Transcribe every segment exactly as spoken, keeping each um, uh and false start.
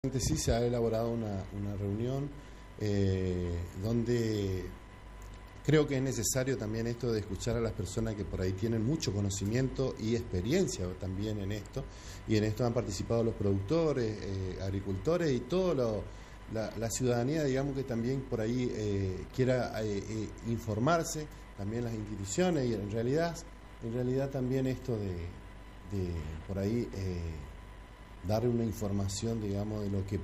Sí, se ha elaborado una, una reunión eh, donde creo que es necesario también esto de escuchar a las personas que por ahí tienen mucho conocimiento y experiencia también en esto, y en esto han participado los productores, eh, agricultores y toda la, la ciudadanía, digamos, que también por ahí eh, quiera eh, eh, informarse, también las instituciones, y en realidad, en realidad también esto de, de por ahí... Eh, darle una información, digamos, de lo que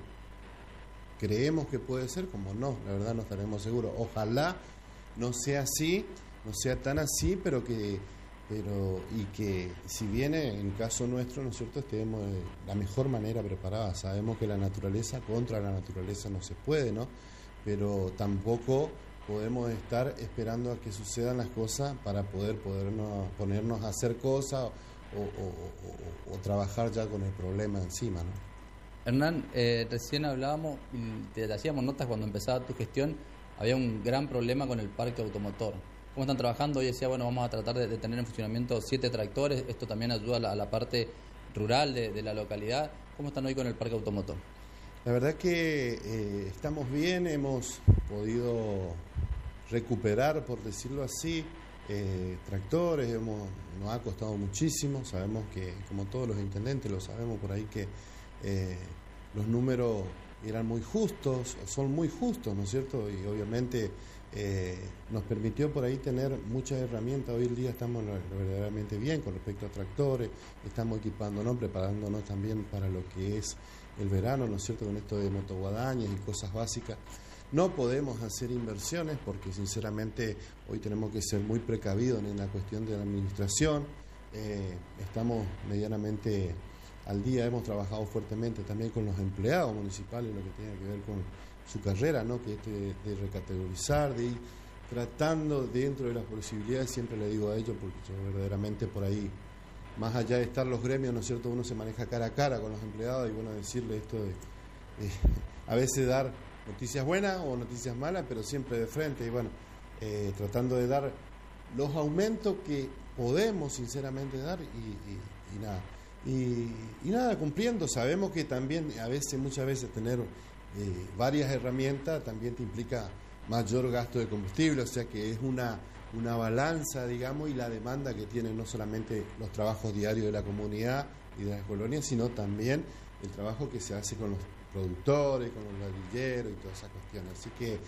creemos que puede ser, como no, la verdad no estaremos seguros. Ojalá no sea así, no sea tan así, pero que, pero y que si viene en caso nuestro, ¿no es cierto?, estemos de la mejor manera preparados. Sabemos que la naturaleza, contra la naturaleza no se puede, ¿no? Pero tampoco podemos estar esperando a que sucedan las cosas para poder podernos, ponernos a hacer cosas O, o, o, o trabajar ya con el problema encima, ¿no? Hernán, eh, recién hablábamos y te hacíamos notas cuando empezaba tu gestión, había un gran problema con el parque automotor. ¿Cómo están trabajando? Hoy decía, bueno, vamos a tratar de, de tener en funcionamiento siete tractores, esto también ayuda a la, a la parte rural de, de la localidad. ¿Cómo están hoy con el parque automotor? La verdad que eh, estamos bien, hemos podido recuperar, por decirlo así, Eh, tractores, hemos, nos ha costado muchísimo, sabemos que, como todos los intendentes lo sabemos por ahí, que eh, los números eran muy justos, son muy justos, ¿no es cierto? Y obviamente eh, nos permitió por ahí tener muchas herramientas. Hoy en día estamos verdaderamente bien con respecto a tractores, estamos equipándonos, preparándonos también para lo que es el verano, ¿no es cierto?, con esto de motoguadañas y cosas básicas. No podemos hacer inversiones porque sinceramente hoy tenemos que ser muy precavidos en la cuestión de la administración. Eh, estamos medianamente al día, hemos trabajado fuertemente también con los empleados municipales, lo que tiene que ver con su carrera, ¿no?, que es de, de recategorizar, de ir tratando dentro de las posibilidades, siempre le digo a ellos, porque yo verdaderamente por ahí, más allá de estar los gremios, ¿no es cierto?, uno se maneja cara a cara con los empleados y bueno, decirle esto de eh, a veces dar noticias buenas o noticias malas, pero siempre de frente, y bueno, eh, tratando de dar los aumentos que podemos sinceramente dar, y, y, y nada, y, y nada, cumpliendo. Sabemos que también a veces, muchas veces tener eh, varias herramientas también te implica mayor gasto de combustible, o sea que es una, una balanza, digamos, y la demanda que tienen no solamente los trabajos diarios de la comunidad y de las colonias, sino también el trabajo que se hace con los productores, con los ladrilleros y todas esas cuestiones. Así que,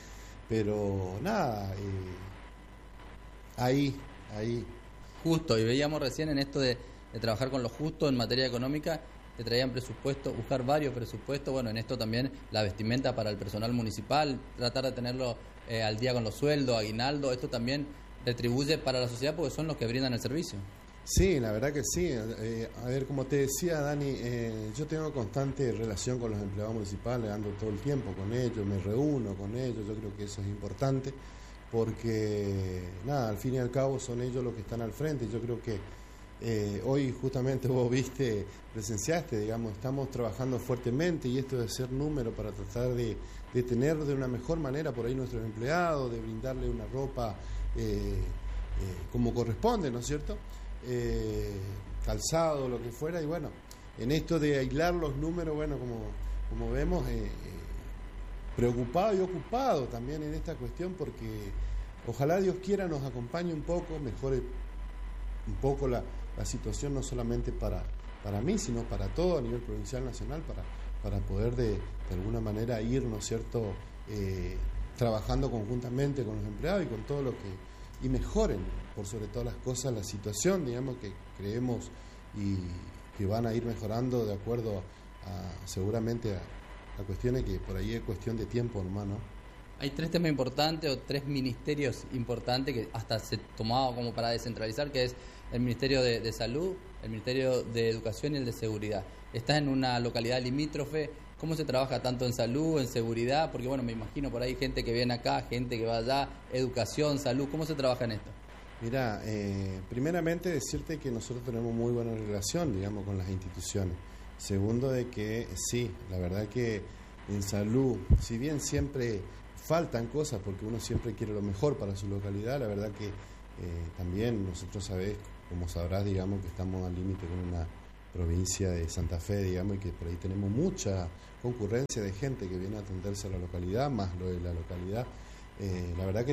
pero nada, eh, ahí, ahí. Justo, y veíamos recién en esto de, de trabajar con lo justo en materia económica, te traían presupuesto, buscar varios presupuestos, bueno, en esto también la vestimenta para el personal municipal, tratar de tenerlo eh, al día con los sueldos, aguinaldo, esto también retribuye para la sociedad porque son los que brindan el servicio. Sí, la verdad que sí. Eh, a ver, como te decía, Dani, eh, yo tengo constante relación con los empleados municipales, ando todo el tiempo con ellos, me reúno con ellos, yo creo que eso es importante, porque, nada, al fin y al cabo son ellos los que están al frente. Yo creo que eh, hoy justamente vos viste, presenciaste, digamos, estamos trabajando fuertemente, y esto de hacer número para tratar de, de tener de una mejor manera por ahí nuestros empleados, de brindarle una ropa eh, eh, como corresponde, ¿no es cierto?, Eh, calzado, lo que fuera. Y bueno, en esto de aislar los números, bueno, como, como vemos, eh, eh, preocupado y ocupado también en esta cuestión, porque ojalá Dios quiera nos acompañe un poco, mejore un poco la, la situación, no solamente para, para mí, sino para todo a nivel provincial, nacional, para, para poder de, de alguna manera ir, ¿no es cierto?, eh, trabajando conjuntamente con los empleados y con todo lo que y mejoren, por sobre todas las cosas, la situación, digamos, que creemos y que van a ir mejorando de acuerdo a, seguramente a, a cuestiones que por ahí es cuestión de tiempo nomás, ¿no? Hay tres temas importantes o tres ministerios importantes que hasta se tomaba como para descentralizar, que es el Ministerio de, de Salud, el Ministerio de Educación y el de Seguridad. Estás en una localidad limítrofe, ¿cómo se trabaja tanto en salud, en seguridad? Porque bueno, me imagino por ahí gente que viene acá, gente que va allá, educación, salud, ¿cómo se trabaja en esto? Mira, eh, primeramente decirte que nosotros tenemos muy buena relación, digamos, con las instituciones. Segundo, de que sí, la verdad que en salud, si bien siempre faltan cosas, porque uno siempre quiere lo mejor para su localidad, la verdad que eh, también nosotros sabés, como sabrás, digamos, que estamos al límite con una provincia de Santa Fe, digamos, y que por ahí tenemos mucha concurrencia de gente que viene a atenderse a la localidad, más lo de la localidad. Eh, la verdad que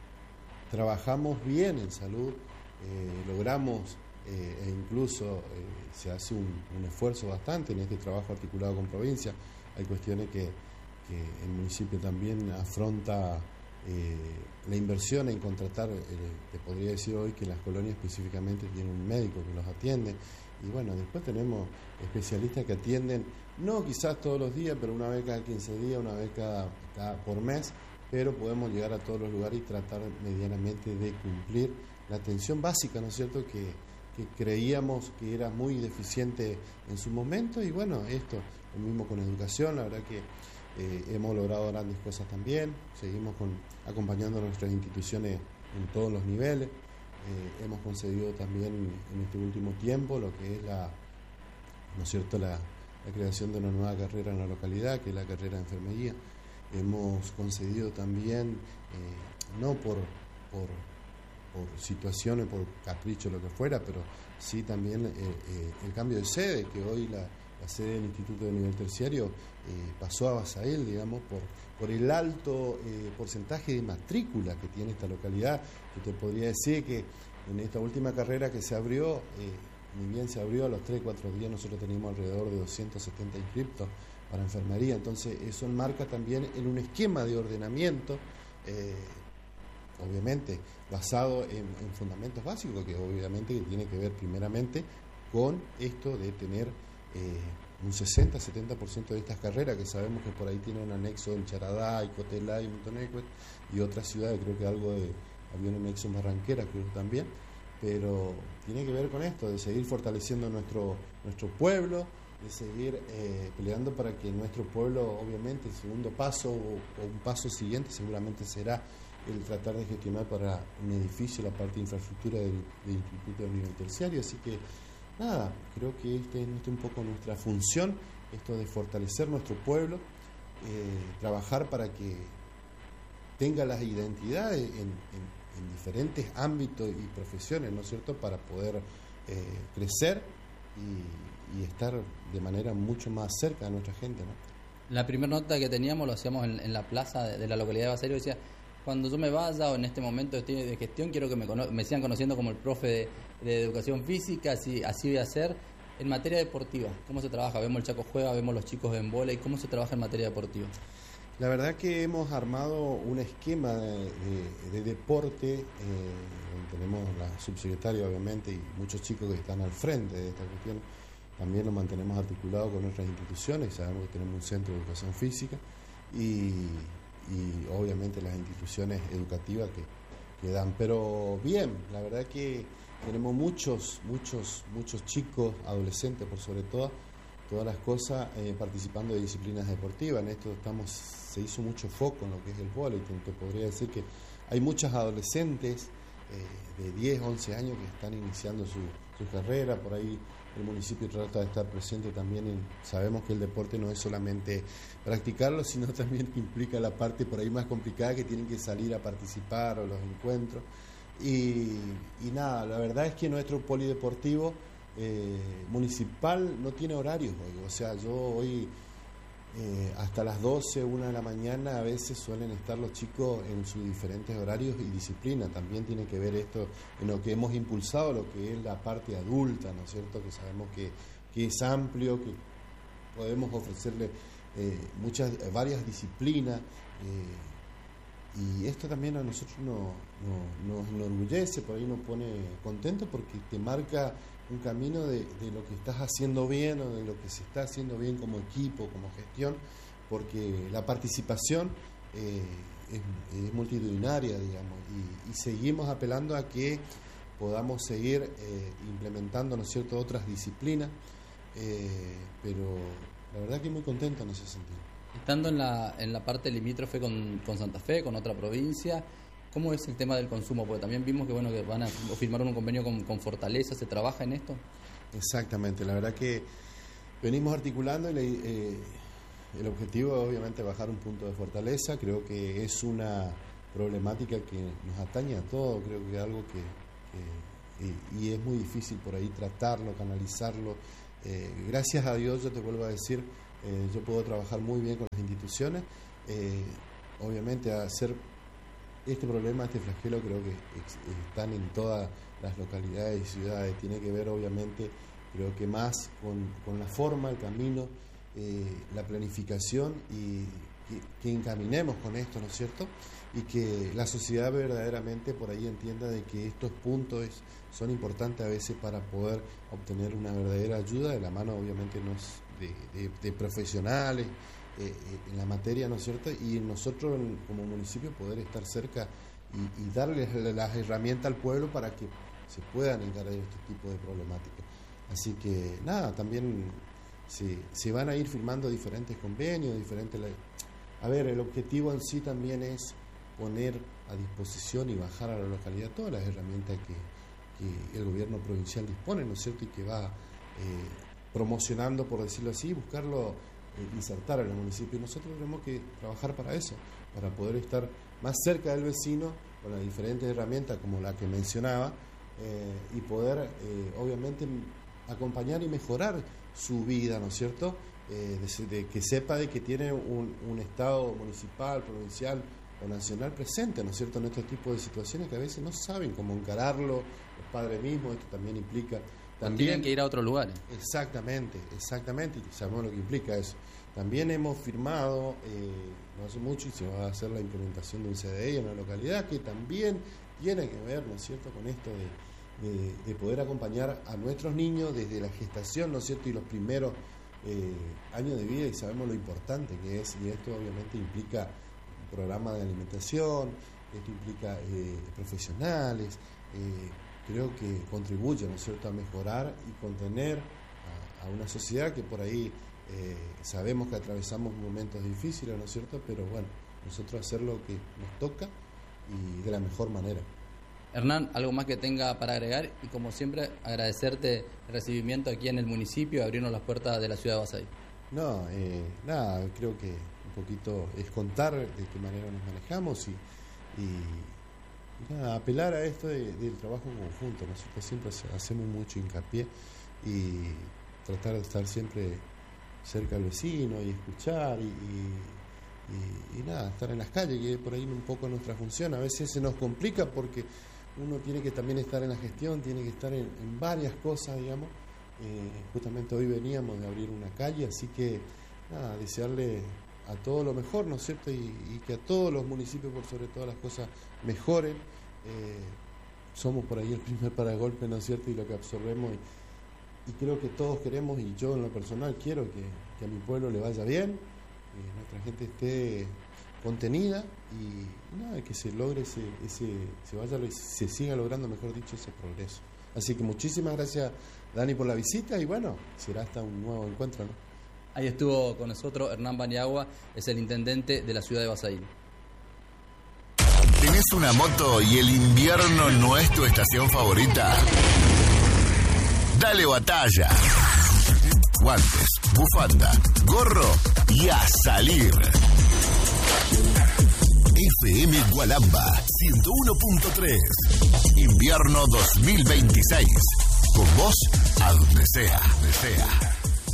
trabajamos bien en salud, eh, logramos eh, e incluso eh, se hace un, un esfuerzo bastante en este trabajo articulado con provincia. Hay cuestiones que, que el municipio también afronta eh, la inversión en contratar, eh, te podría decir hoy que las colonias específicamente tienen un médico que los atiende, y bueno, después tenemos especialistas que atienden, no quizás todos los días, pero una vez cada quince días, una vez cada, cada por mes, pero podemos llegar a todos los lugares y tratar medianamente de cumplir la atención básica, ¿no es cierto?, que, que creíamos que era muy deficiente en su momento. Y bueno, esto, lo mismo con educación, la verdad que eh, hemos logrado grandes cosas también, seguimos con, acompañando a nuestras instituciones en todos los niveles, eh, hemos conseguido también en este último tiempo lo que es la, ¿no es cierto?, la, la creación de una nueva carrera en la localidad, que es la carrera de enfermería. Hemos concedido también, eh, no por, por, por situaciones, por capricho, lo que fuera, pero sí también eh, eh, el cambio de sede, que hoy la, la sede del Instituto de Nivel Terciario eh, pasó a Basael, digamos, por, por el alto eh, porcentaje de matrícula que tiene esta localidad. Yo te podría decir que en esta última carrera que se abrió, eh, ni bien se abrió, a los tres, cuatro días nosotros teníamos alrededor de doscientos setenta inscriptos para enfermería. Entonces eso enmarca también en un esquema de ordenamiento, eh, obviamente basado en, en fundamentos básicos, que obviamente que tiene que ver primeramente con esto de tener eh, un sesenta a setenta por ciento de estas carreras, que sabemos que por ahí tiene un anexo en Charadá, Cotelá y Montonecuet, y otras ciudades, creo que algo de, había un anexo en Barranquera, creo también, pero tiene que ver con esto, de seguir fortaleciendo nuestro, nuestro pueblo, de seguir eh, peleando para que nuestro pueblo, obviamente, el segundo paso o, o un paso siguiente seguramente será el tratar de gestionar para un edificio la parte de infraestructura del, del Instituto de Nivel Terciario. Así que, nada, creo que este es un poco nuestra función, esto de fortalecer nuestro pueblo, eh, trabajar para que tenga las identidades en, en, en diferentes ámbitos y profesiones, ¿no es cierto?, para poder eh, crecer y, y estar de manera mucho más cerca de nuestra gente, ¿no? La primera nota que teníamos lo hacíamos en, en la plaza de, de la localidad de Basail, decía: cuando yo me vaya o en este momento de, de gestión, quiero que me, cono- me sigan conociendo como el profe de, de educación física, así, así voy a ser. En materia deportiva, ¿cómo se trabaja? Vemos el Chaco Juega, vemos los chicos en vóley, ¿cómo se trabaja en materia deportiva? La verdad que hemos armado un esquema de, de, de deporte, eh, tenemos la subsecretaria obviamente y muchos chicos que están al frente de esta cuestión. También lo mantenemos articulado con nuestras instituciones, sabemos que tenemos un centro de educación física y, y obviamente las instituciones educativas que, que dan. Pero bien, la verdad que tenemos muchos, muchos, muchos chicos, adolescentes por sobre todo, todas las cosas, eh, participando de disciplinas deportivas. En esto estamos, se hizo mucho foco en lo que es el vóley. Te podría decir que hay muchas adolescentes eh, de diez, once años que están iniciando su, su carrera. Por ahí el municipio trata de estar presente también. En, sabemos que el deporte no es solamente practicarlo, sino también que implica la parte por ahí más complicada, que tienen que salir a participar o los encuentros. Y, y nada, la verdad es que nuestro polideportivo eh, municipal no tiene horarios hoy. O sea, yo hoy eh, hasta las doce, una de la mañana a veces suelen estar los chicos en sus diferentes horarios y disciplinas. También tiene que ver esto en lo que hemos impulsado, lo que es la parte adulta, ¿no es cierto?, que sabemos que, que es amplio, que podemos ofrecerle eh, muchas, varias disciplinas. Eh, Y esto también a nosotros no, no, nos enorgullece, por ahí nos pone contentos, porque te marca un camino de, de lo que estás haciendo bien o de lo que se está haciendo bien como equipo, como gestión, porque la participación eh, es, es multitudinaria, digamos, y, y seguimos apelando a que podamos seguir eh, implementando, ¿no es cierto?, otras disciplinas, eh, pero la verdad que muy contento en ese sentido. Estando en la, en la parte limítrofe con, con Santa Fe, con otra provincia, ¿cómo es el tema del consumo? Porque también vimos que bueno que van a firmar un convenio con, con Fortaleza. ¿Se trabaja en esto? Exactamente, la verdad que venimos articulando y le, eh, el objetivo es obviamente bajar un punto de Fortaleza. Creo que es una problemática que nos atañe a todos, creo que es algo que, que y, y es muy difícil por ahí tratarlo, canalizarlo. Eh, gracias a Dios, yo te vuelvo a decir, eh, yo puedo trabajar muy bien con las instituciones. Eh, obviamente, hacer este problema, este flagelo, creo que ex, están en todas las localidades y ciudades. Tiene que ver, obviamente, creo que más con, con la forma, el camino, eh, la planificación y que, que encaminemos con esto, ¿no es cierto? Y que la sociedad verdaderamente por ahí entienda de que estos puntos es, son importantes a veces para poder obtener una verdadera ayuda de la mano, obviamente, no es de, de, de profesionales eh, en la materia, ¿no es cierto? Y nosotros en, como municipio poder estar cerca y, y darles las herramientas al pueblo para que se puedan encarar este tipo de problemáticas. Así que nada, también se, se van a ir firmando diferentes convenios, diferentes... A ver, el objetivo en sí también es poner a disposición y bajar a la localidad todas las herramientas que, que el gobierno provincial dispone, ¿no es cierto? Y que va eh, promocionando, por decirlo así, buscarlo, eh, insertar en el municipio. Y nosotros tenemos que trabajar para eso, para poder estar más cerca del vecino con las diferentes herramientas como la que mencionaba eh, y poder, eh, obviamente, acompañar y mejorar su vida, ¿no es cierto? Eh, de, de que sepa de que tiene un, un Estado municipal, provincial o nacional presente, ¿no es cierto?, en este tipo de situaciones que a veces no saben cómo encararlo, los padres mismos. Esto también implica... También, tienen que ir a otros lugares. Exactamente, exactamente, y sabemos lo que implica eso. También hemos firmado, eh, no hace mucho, y se va a hacer la implementación de un C D I en la localidad, que también tiene que ver, ¿no es cierto?, con esto de, de, de poder acompañar a nuestros niños desde la gestación, ¿no es cierto?, y los primeros eh, años de vida, y sabemos lo importante que es, y esto obviamente implica un programa de alimentación, esto implica eh, profesionales, eh, creo que contribuye, ¿no es cierto?, a mejorar y contener a, a una sociedad que por ahí eh, sabemos que atravesamos momentos difíciles, ¿no es cierto?, pero bueno, nosotros hacer lo que nos toca y de la mejor manera. Hernán, ¿algo más que tenga para agregar? Y como siempre, agradecerte el recibimiento aquí en el municipio, abrirnos las puertas de la ciudad de Basaí. No, eh, nada, creo que un poquito es contar de qué manera nos manejamos y, y, y nada, apelar a esto de, del trabajo conjunto. Nosotros siempre hacemos mucho hincapié y tratar de estar siempre cerca al vecino y escuchar y, y, y, y nada, estar en las calles, que es por ahí un poco nuestra función. A veces se nos complica porque uno tiene que también estar en la gestión, tiene que estar en, en varias cosas, digamos. Eh, justamente hoy veníamos de abrir una calle, así que nada, desearle a todo lo mejor, ¿no es cierto? Y, y que a todos los municipios, por sobre todas las cosas, mejoren. Eh, somos por ahí el primer paragolpe, ¿no es cierto? Y lo que absorbemos, y, y creo que todos queremos, y yo en lo personal quiero que, que a mi pueblo le vaya bien, que nuestra gente esté contenida y nada, que se logre ese, ese se vaya, se siga logrando, mejor dicho, ese progreso. Así que muchísimas gracias, Dani, por la visita y bueno, será hasta un nuevo encuentro, ¿no? Ahí estuvo con nosotros Hernán Paniagua, es el intendente de la ciudad de Basaí. ¿Tenés una moto y el invierno no es tu estación favorita? Dale batalla. Guantes, bufanda, gorro y a salir. F M Gualamba ciento uno punto tres. Invierno dos mil veintiséis. Con vos a donde sea, donde sea.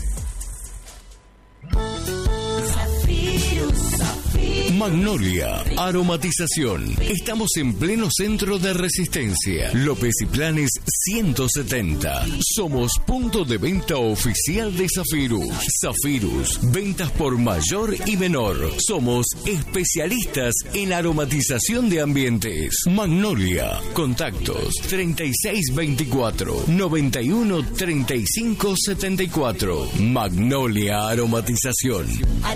Magnolia Aromatización. Estamos en pleno centro de Resistencia. López y Planes ciento setenta. Somos punto de venta oficial de Zafirus. Zafirus, ventas por mayor y menor. Somos especialistas en aromatización de ambientes. Magnolia. Contactos treinta y seis veinticuatro, noventa y uno treinta y cinco setenta y cuatro. Magnolia Aromatización.